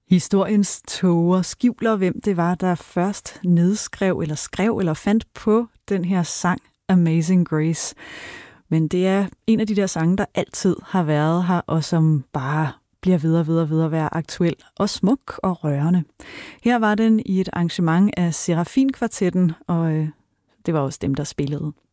Historiens tåger skjuler, hvem det var, der først nedskrev eller skrev eller fandt på den her sang Amazing Grace. Men det er en af de der sange, der altid har været her, og som bare bliver ved at være aktuel og smuk og rørende. Her var den i et arrangement af Serafin Kvartetten, og det var også dem, der spillede.